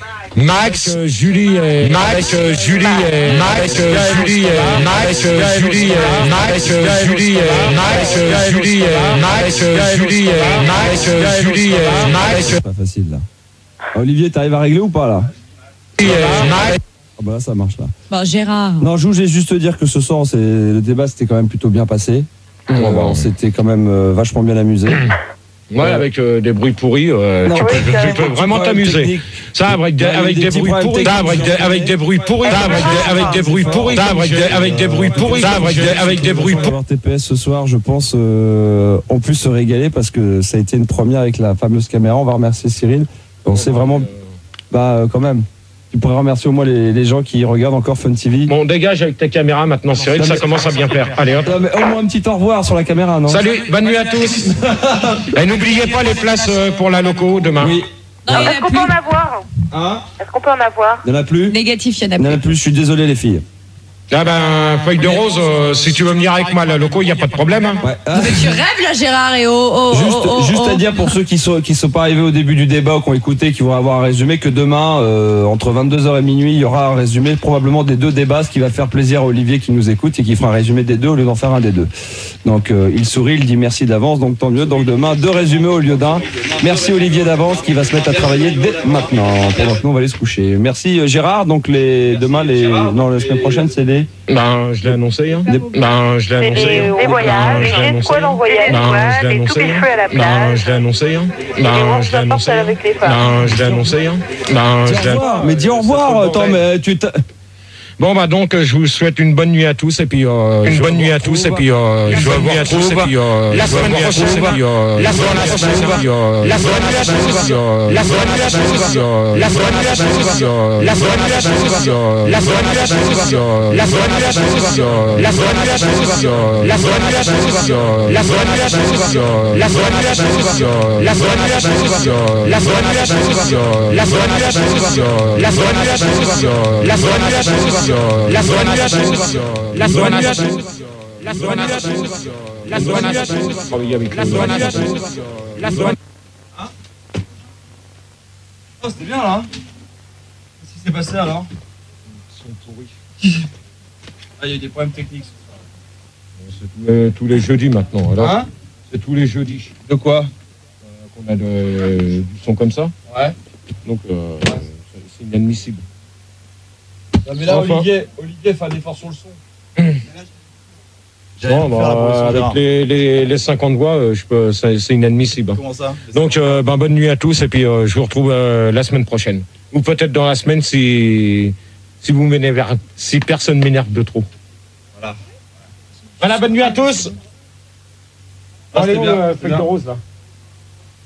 Max, euh, Julie et Max, euh, Julie et Max, euh, Julie et Max, euh, Julie et Max, euh, Julie et Max, euh, Julie et Max, euh, Julie et Max, euh, Julie et Max, C'est pas facile là. Olivier, t'arrives à régler ou pas là? Julie et Max. Ah bah là, ça marche là. Bon, Gérard. Non, je voulais juste te dire que ce soir, c'est le débat s'était quand même plutôt bien passé. On s'était quand même euh, vachement bien amusé. Ouais, avec euh, des bruits pourris, euh, Non, tu oui, peux, quand tu même, peux petit vraiment problème t'amuser. technique. Ça, avec des, Il y a eu avec des des petits bruits problèmes pourris, ça, avec des, techniques, avec des bruits pourris, ça, avec des, avec des bruits pourris, ça, avec des, avec des bruits pourris, ça, avec des, avec des bruits pourris. Avoir T P S ce soir, je pense, euh, on peut se régaler parce que ça a été une première avec la fameuse caméra. On va remercier Cyril. On sait vraiment, bah euh, quand même. Tu pourrais remercier au moins les, les gens qui regardent encore Fun T V. Bon, dégage avec ta caméra maintenant, Cyril, ça commence à bien faire. Allez, hop. Non, mais au moins un petit au revoir sur la caméra, non? Salut, bonne nuit à tous. Et n'oubliez pas les places euh, pour la loco demain. Oui. Non, il y en Est-ce a qu'on plus. peut en avoir? Hein? Est-ce qu'on peut en avoir? Il n'y en a plus? Négatif, il y en a Il n'y en a plus. plus, je suis désolé les filles. Ah ben, feuille de rose, euh, si tu veux venir avec moi à la loco, il n'y a pas de problème. Hein. Ouais. Ah. Mais tu rêves là, Gérard, et oh, oh, Juste, oh, oh, juste oh. à dire pour ceux qui sont qui sont pas arrivés au début du débat ou qui ont écouté, qui vont avoir un résumé, que demain euh, entre vingt-deux heures et minuit, il y aura un résumé probablement des deux débats, ce qui va faire plaisir à Olivier qui nous écoute et qui fera un résumé des deux au lieu d'en faire un des deux. Donc euh, il sourit, il dit merci d'avance, donc tant mieux. Donc demain deux résumés au lieu d'un. Merci Olivier d'avance qui va se mettre à travailler dès maintenant. Pendant que nous on va aller se coucher. Merci euh, Gérard. Donc les demain les non la semaine prochaine c'est les Ben, je l'ai annoncé. Hein. Des- Ben, je l'ai C'est annoncé. les, hein. les voyages, Ben, les je l'ai annoncé. G-Squad en voyage. Ben, je l'ai et tous annoncé. les feux à la Ben, plage. je l'ai annoncé. hein. les Ben, Worlds je l'ai Apart annoncé. avec les femmes. Ben, je l'ai annoncé. hein. Ben, Dis je au l'ai revoir. Mais dis au revoir. Attends, mais tu t'as- Bon bah donc euh, je vous souhaite une bonne nuit à tous et puis euh, une bonne nuit à tous et puis euh, je vous nuit à tous et puis euh, la semaine prochaine et puis euh, la semaine prochaine et puis euh, la semaine prochaine et puis euh, la semaine prochaine et puis euh, la semaine prochaine et puis euh, la semaine prochaine et puis euh, la semaine prochaine et puis euh, la semaine prochaine et puis euh, la semaine prochaine et puis euh, la semaine prochaine et puis euh, la semaine prochaine et puis euh, la semaine prochaine et puis euh, la semaine prochaine et puis euh, la semaine prochaine et puis euh, la semaine prochaine et puis euh, la semaine prochaine et puis euh, la semaine prochaine et puis euh, la semaine prochaine et puis euh, la semaine prochaine la semaine la semaine travailler avec la semaine la semaine Oh, c'était bien là. Qu'est-ce qui s'est passé alors? Ils sont pourris. Ah, il y a eu des problèmes techniques. C'est tous les, tous les jeudis maintenant. Alors, Hein? c'est tous les jeudis. De quoi? Euh, qu'on a de, du son comme ça. Ouais. Donc, euh, ouais. c'est, c'est inadmissible. Non, mais là, Enfin. Olivier, Olivier fait un effort sur le son. Bon, bah, avec les, les, les cinquante voix, euh, je peux, c'est, c'est inadmissible. Comment ça? Donc, euh, ben, bonne nuit à tous et puis euh, je vous retrouve euh, la semaine prochaine. Ou peut-être dans la semaine si, si, vous m'énervez, si personne m'énerve de trop. Voilà. Voilà, bonne nuit à tous. Ah, Allez, c'était bien, euh, c'était feuille de bien. rose là.